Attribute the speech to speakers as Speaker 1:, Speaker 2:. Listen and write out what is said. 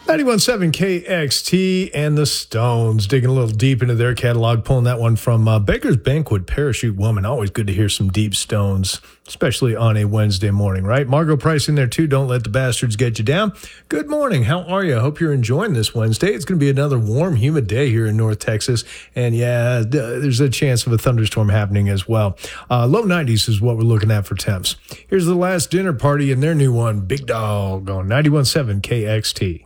Speaker 1: 91.7 KXT and the Stones, digging a little deep into their catalog, pulling that one from Baker's Banquet, Parachute Woman. Always good to hear some deep Stones, especially on a Wednesday morning, right? Margot Price in there too. Don't let the bastards get you down. Good morning. How are you? I hope you're enjoying this Wednesday. It's going to be another warm, humid day here in North Texas. And yeah, there's a chance of a thunderstorm happening as well. Low 90s is what we're looking at for temps. Here's the Last Dinner Party and their new one, Big Dog, on 91.7 KXT.